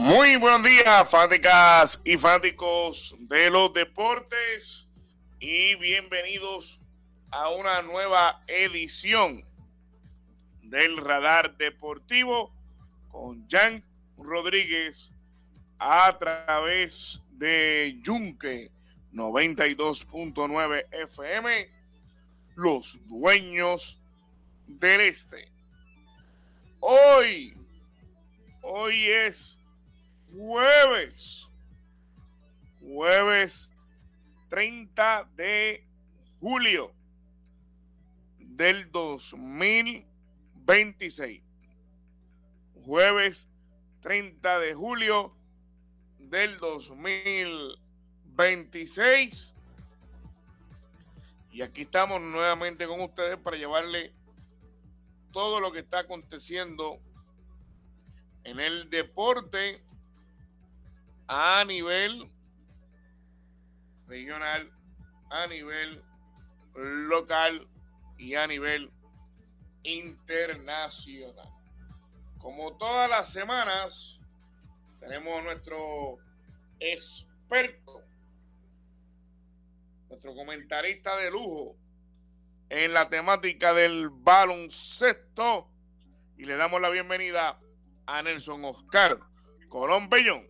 Muy buenos días, fanáticas y fanáticos de los deportes, y bienvenidos a una nueva edición del Radar Deportivo con Jan Rodríguez a través de Yunque 92.9 FM, los dueños del este. Hoy es jueves 30 de julio del 2026. Jueves 30 de julio del 2026. Y aquí estamos nuevamente con ustedes para llevarle todo lo que está aconteciendo en el deporte a nivel regional, a nivel local y a nivel internacional. Como todas las semanas, tenemos nuestro experto, nuestro comentarista de lujo en la temática del baloncesto, y le damos la bienvenida a Nelson Oscar Colón Bellón.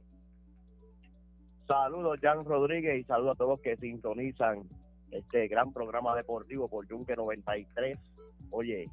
Saludos, Jan Rodríguez, y saludos a todos que sintonizan este gran programa deportivo por Yunque 93. Oye,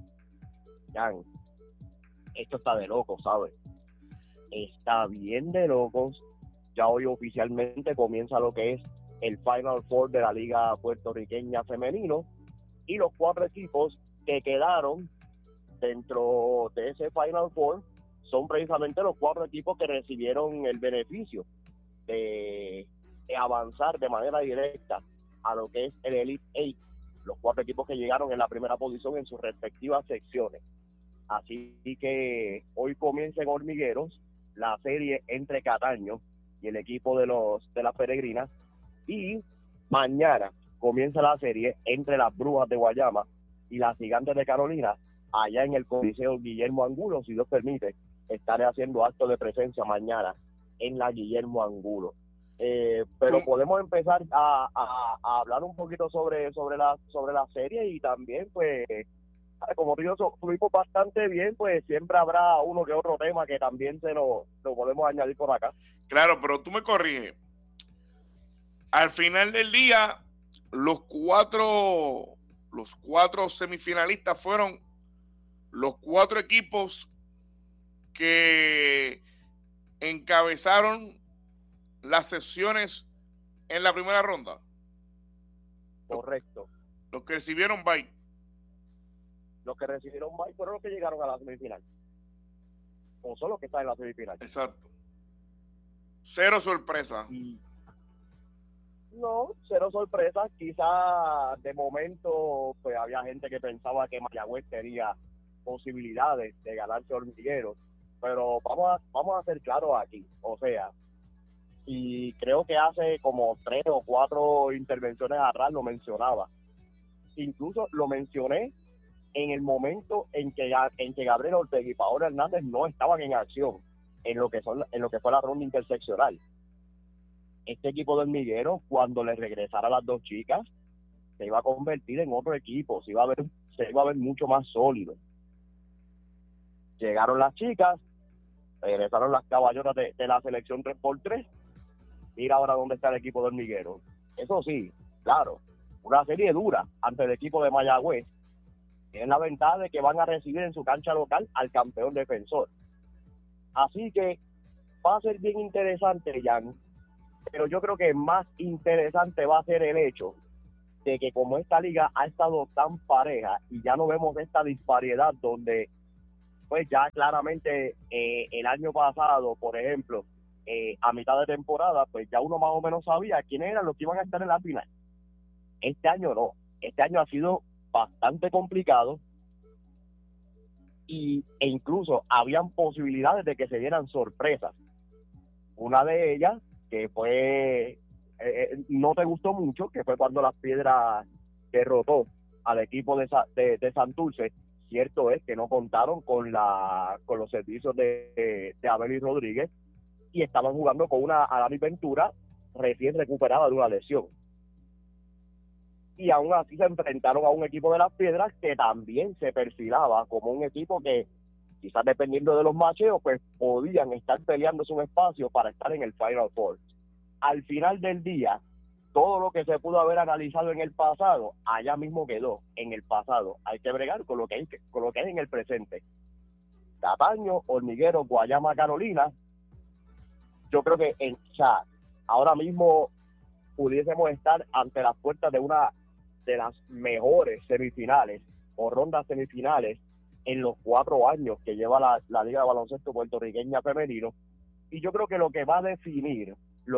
Jan, esto está de locos, ¿sabes? Está bien de locos. Ya hoy oficialmente comienza lo que es el Final Four de la Liga Puertorriqueña Femenino, y los 4 equipos que quedaron dentro de ese Final Four son precisamente los 4 equipos que recibieron el beneficio de avanzar de manera directa a lo que es el Elite 8, los 4 equipos que llegaron en la primera posición en sus respectivas secciones. Así que hoy comienza en Hormigueros la serie entre Cataño y el equipo de las Peregrinas, y mañana comienza la serie entre las Brujas de Guayama y las Gigantes de Carolina, allá en el Coliseo Guillermo Angulo. Si Dios permite, estaré haciendo acto de presencia mañana en la Guillermo Angulo. Pero podemos empezar a hablar un poquito sobre la serie, y también, pues, como yo subimos bastante bien, pues siempre habrá uno que otro tema que también lo podemos añadir por acá. Claro, pero tú me corriges. Al final del día, los cuatro semifinalistas fueron los 4 equipos que encabezaron las sesiones en la primera ronda. Correcto. Los que recibieron bye. Los que recibieron bye fueron los que llegaron a la semifinal. O son los que están en la semifinal. Exacto. Cero sorpresa. No, cero sorpresa. Quizá de momento pues había gente que pensaba que Mayagüez tenía posibilidades de ganarse Hormigueros, pero vamos a ser claros aquí. O sea, y creo que hace como 3 o 4 intervenciones atrás lo mencionaba. Incluso lo mencioné en el momento en que Gabriel Ortega y Paola Hernández no estaban en acción en lo que fue la ronda interseccional. Este equipo de Hormigueros, cuando le regresara a las 2 chicas, se iba a convertir en otro equipo, se iba a ver mucho más sólido. Llegaron las chicas, regresaron las caballotas de la selección 3x3. Mira ahora dónde está el equipo de Hormigueros. Eso sí, claro, una serie dura ante el equipo de Mayagüez. Tienen la ventaja de que van a recibir en su cancha local al campeón defensor. Así que va a ser bien interesante, Jan, pero yo creo que más interesante va a ser el hecho de que, como esta liga ha estado tan pareja y ya no vemos esta disparidad donde, pues ya claramente el año pasado, por ejemplo, a mitad de temporada, pues ya uno más o menos sabía quiénes eran los que iban a estar en la final. Este año no. Este año ha sido bastante complicado, e incluso habían posibilidades de que se dieran sorpresas. Una de ellas, que fue no te gustó mucho, que fue cuando Las Piedras derrotó al equipo de Santurce. Cierto es que no contaron con los servicios de Abelis Rodríguez, y estaban jugando con una Adami Ventura recién recuperada de una lesión. Y aún así se enfrentaron a un equipo de Las Piedras que también se perfilaba como un equipo que, quizás dependiendo de los macheos, pues podían estar peleándose un espacio para estar en el Final Four. Al final del día, todo lo que se pudo haber analizado en el pasado, allá mismo quedó, en el pasado. Hay que bregar con lo que hay en el presente. Cataño, Hormiguero, Guayama, Carolina. Yo creo que ahora mismo pudiésemos estar ante las puertas de una de las mejores semifinales o rondas semifinales en los 4 años que lleva la Liga de Baloncesto Puertorriqueña Femenino. Y yo creo que lo que va a definir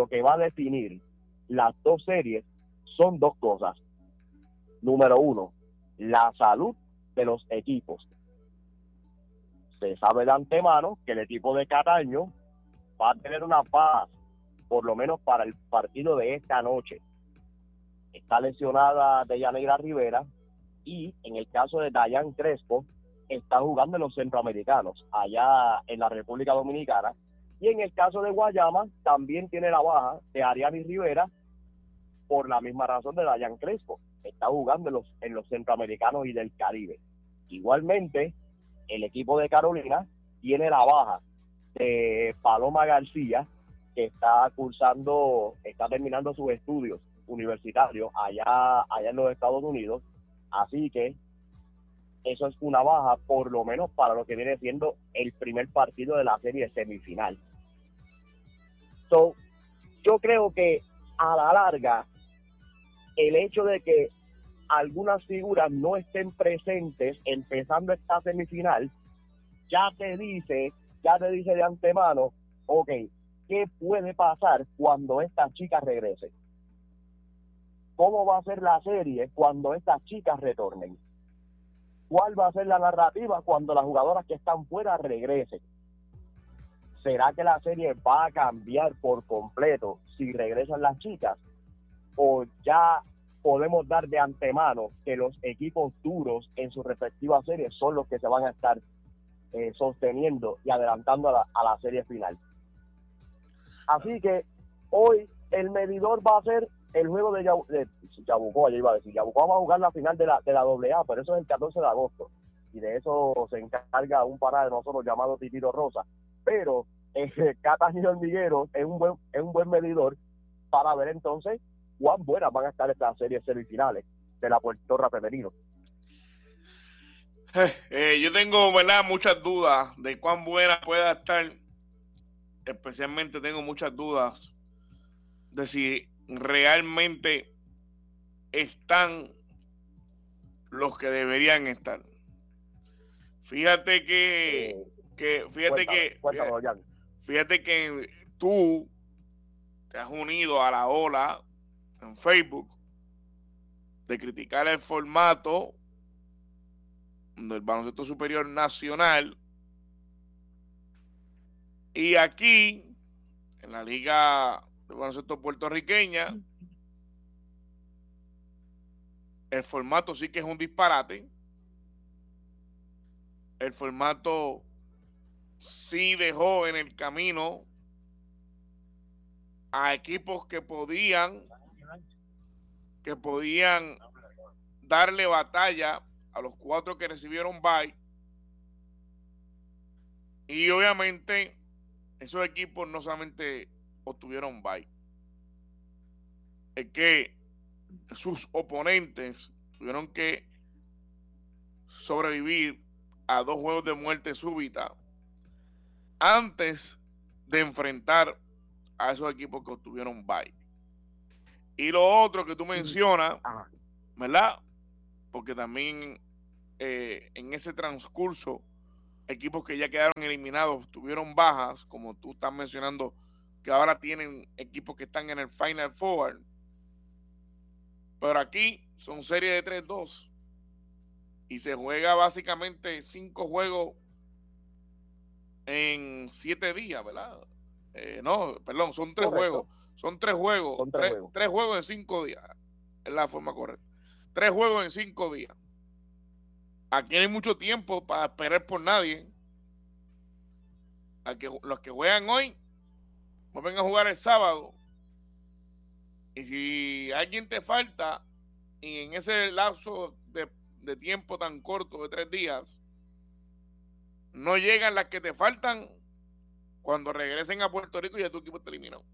las dos series son 2 cosas. Número 1, la salud de los equipos. Se sabe de antemano que el equipo de Cataño va a tener una paz, por lo menos para el partido de esta noche. Está lesionada Deyaneira Rivera, y en el caso de Dayan Crespo, está jugando en los centroamericanos, allá en la República Dominicana. Y en el caso de Guayama, también tiene la baja de Ariani Rivera, por la misma razón de Dayan Crespo. Está jugando en los centroamericanos y del Caribe. Igualmente, el equipo de Carolina tiene la baja de Paloma García, que está terminando sus estudios universitarios allá en los Estados Unidos. Así que eso es una baja, por lo menos para lo que viene siendo el primer partido de la serie semifinal. Yo creo que a la larga, el hecho de que algunas figuras no estén presentes empezando esta semifinal, ya te dice de antemano, ok, ¿qué puede pasar cuando estas chicas regresen? ¿Cómo va a ser la serie cuando estas chicas retornen? ¿Cuál va a ser la narrativa cuando las jugadoras que están fuera regresen? ¿Será que la serie va a cambiar por completo si regresan las chicas? ¿O ya podemos dar de antemano que los equipos duros en sus respectivas series son los que se van a estar sosteniendo y adelantando a la serie final? Así que hoy el medidor va a ser el juego de Yabucoa. Yo iba a decir, Yabucoa va a jugar la final de la AA, pero eso es el 14 de agosto. Y de eso se encarga un pana de nosotros llamado Titiro Rosa. Pero Cataño y Hormiguero es un buen medidor para ver entonces cuán buenas van a estar estas series semifinales de la Puertorra femenino. Yo tengo, ¿verdad?, muchas dudas de cuán buena pueda estar. Especialmente tengo muchas dudas de si realmente están los que deberían estar. Fíjate que tú te has unido a la ola en Facebook de criticar el formato del baloncesto superior nacional, y aquí en la Liga de Baloncesto Puertorriqueña el formato sí que es un disparate. El formato sí dejó en el camino a equipos que podían darle batalla a los 4 que recibieron bye, y obviamente esos equipos no solamente obtuvieron bye, es que sus oponentes tuvieron que sobrevivir a 2 juegos de muerte súbita antes de enfrentar a esos equipos que obtuvieron bye. Y lo otro que tú mencionas, ¿verdad? Porque también en ese transcurso, equipos que ya quedaron eliminados tuvieron bajas, como tú estás mencionando, que ahora tienen equipos que están en el Final Four. Pero aquí son series de 3-2 y se juega básicamente 5 juegos en 7 días, ¿verdad? Son 3 juegos. Son 3 juegos. 3 juegos en 5 días. Es la forma correcta. 3 juegos en 5 días. Aquí no hay mucho tiempo para esperar por nadie. Los que juegan hoy vuelven a jugar el sábado. Y si alguien te falta, y en ese lapso de tiempo tan corto de 3 días, no llegan las que te faltan, cuando regresen a Puerto Rico ya tu equipo está eliminado.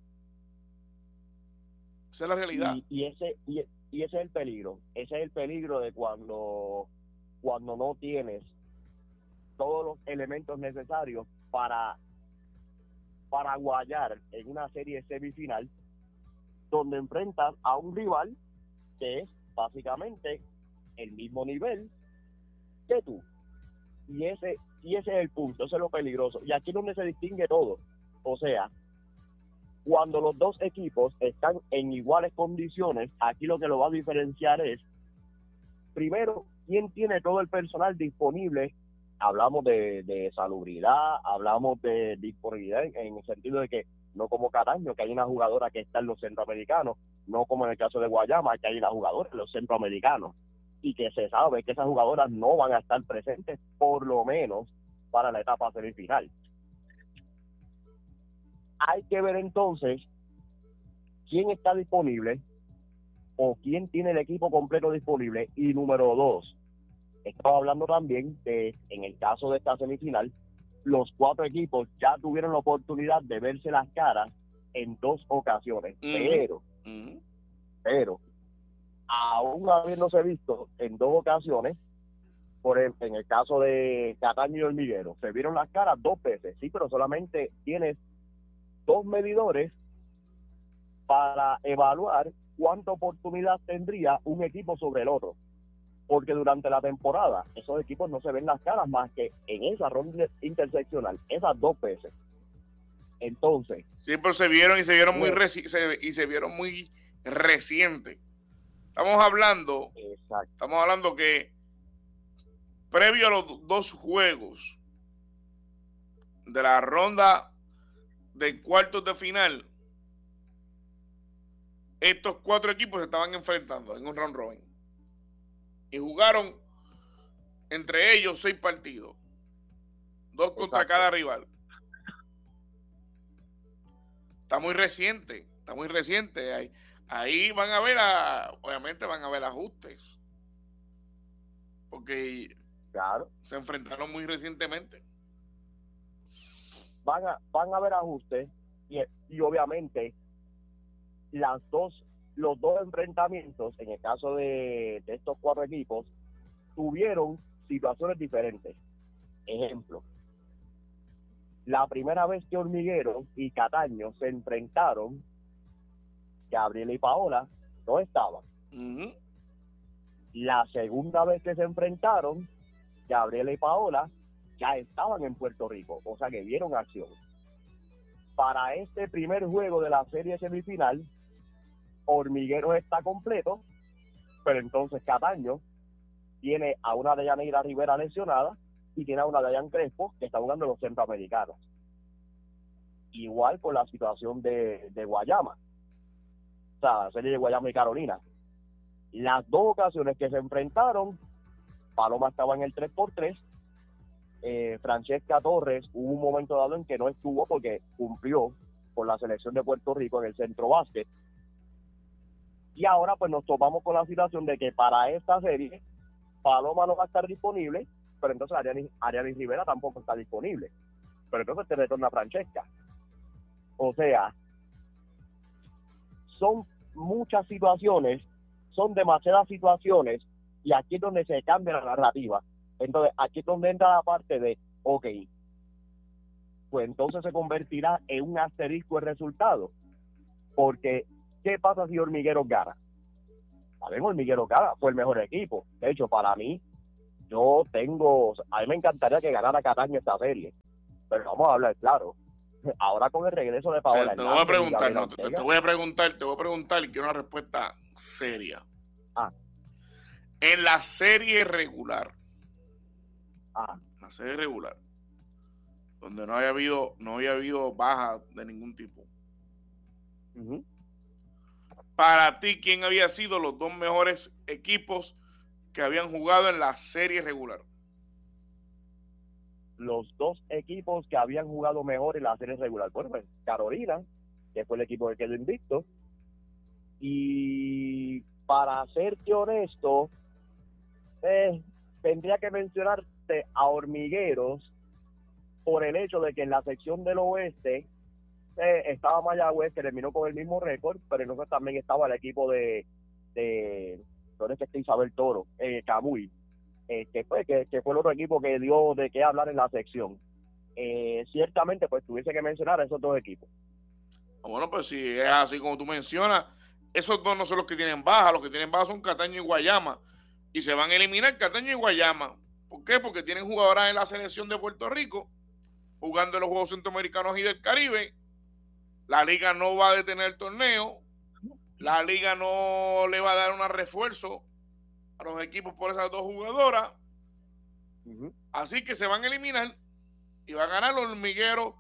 Esa es la realidad. Y ese es el peligro. Ese es el peligro de cuando no tienes todos los elementos necesarios para guayar en una serie semifinal donde enfrentas a un rival que es básicamente el mismo nivel que tú. Y ese es el punto, ese es lo peligroso. Y aquí es donde se distingue todo. O sea, cuando los dos equipos están en iguales condiciones, aquí lo que lo va a diferenciar es, primero, quién tiene todo el personal disponible. Hablamos de salubridad, hablamos de disponibilidad en el sentido de que no como Cataño, que hay una jugadora que está en los centroamericanos, no como en el caso de Guayama, que hay una jugadora en los centroamericanos, y que se sabe que esas jugadoras no van a estar presentes, por lo menos para la etapa semifinal. Hay que ver entonces quién está disponible o quién tiene el equipo completo disponible. Y número 2, estamos hablando también de, en el caso de esta semifinal, los 4 equipos ya tuvieron la oportunidad de verse las caras en 2 ocasiones, pero aún habiéndose visto en 2 ocasiones, por ejemplo, en el caso de Cataño y Hormiguero, se vieron las caras 2 veces, sí, pero solamente tienes 2 medidores para evaluar cuánta oportunidad tendría un equipo sobre el otro. Porque durante la temporada esos equipos no se ven las caras más que en esa ronda interseccional, esas 2 veces. Entonces, siempre se vieron y se vieron muy recientes. Estamos hablando que previo a los 2 juegos de la ronda de cuartos de final, estos 4 equipos se estaban enfrentando en un round robin y jugaron entre ellos 6 partidos, 2 contra cada rival. Está muy reciente. Ahí van a ver, obviamente van a ver ajustes, porque claro, se enfrentaron muy recientemente. Van a haber ajustes y obviamente los dos enfrentamientos, en el caso de estos 4 equipos, tuvieron situaciones diferentes. Ejemplo, la primera vez que Hormiguero y Cataño se enfrentaron, Gabriela y Paola no estaban. La segunda vez que se enfrentaron, Gabriela y Paola ya estaban en Puerto Rico, o sea que vieron acción. Para este primer juego de la serie semifinal, Hormiguero está completo, pero entonces Cataño tiene a una Deyaneira Rivera lesionada y tiene a una Dayan Crespo que está jugando en los centroamericanos. Igual con la situación de Guayama, o sea, la serie de Guayama y Carolina. Las 2 ocasiones que se enfrentaron, Paloma estaba en el 3x3, Francesca Torres hubo un momento dado en que no estuvo porque cumplió con la selección de Puerto Rico en el centro básquet. Y ahora pues nos topamos con la situación de que para esta serie Paloma no va a estar disponible, pero entonces Ariani Rivera tampoco está disponible. Pero entonces te retorna Francesca. O sea, son muchas situaciones, son demasiadas situaciones, y aquí es donde se cambia la narrativa. Entonces, aquí es donde entra la parte de, ok, pues entonces se convertirá en un asterisco el resultado. Porque, ¿qué pasa si Hormigueros gana? Sabemos, Hormigueros gana, fue el mejor equipo. De hecho, para mí, a mí me encantaría que ganara Cataño esta serie. Pero vamos a hablar claro. Ahora con el regreso de Paola te voy a preguntar y quiero una respuesta seria. En la serie regular, donde no había habido baja de ningún tipo, para ti, ¿quién había sido los 2 mejores equipos que habían jugado en la serie regular? los dos equipos que habían jugado mejor en la serie regular. Bueno, pues Carolina, que fue el equipo que quedó invicto, y para serte honesto, tendría que mencionarte a Hormigueros por el hecho de que en la sección del oeste estaba Mayagüez, que terminó con el mismo récord, pero entonces también estaba el equipo de ¿dónde es que está Isabel Toro? Camuy, que fue el otro equipo que dio de qué hablar en la sección. Ciertamente, pues tuviese que mencionar a esos dos equipos. Bueno, pues si es así como tú mencionas, esos dos no son los que tienen baja, los que tienen baja son Cataño y Guayama. Y se van a eliminar Cataño y Guayama. ¿Por qué? Porque tienen jugadoras en la selección de Puerto Rico, jugando en los Juegos Centroamericanos y del Caribe. La liga no va a detener el torneo. La liga no le va a dar un refuerzo a los equipos por esas dos jugadoras. Así que se van a eliminar y van a ganar los Hormigueros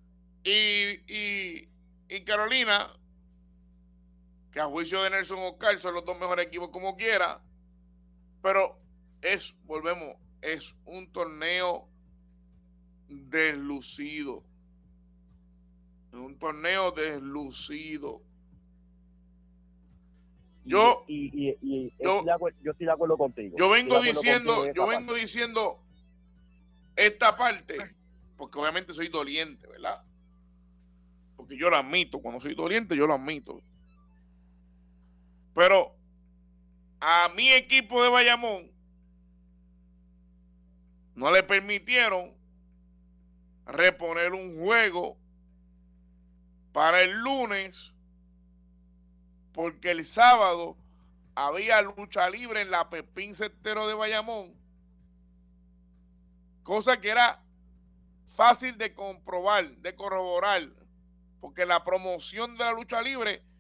y Carolina, que a juicio de Nelson Oscar son los dos mejores equipos como quiera, pero volvemos, es un torneo deslucido. Un torneo deslucido. Yo estoy de acuerdo contigo. Yo vengo diciendo esta parte, porque obviamente soy doliente, ¿verdad? Porque yo lo admito, cuando soy doliente yo lo admito. Pero a mi equipo de Bayamón no le permitieron reponer un juego para el lunes porque el sábado había lucha libre en la Pepín Cestero de Bayamón, cosa que era fácil de comprobar, de corroborar, porque la promoción de la lucha libre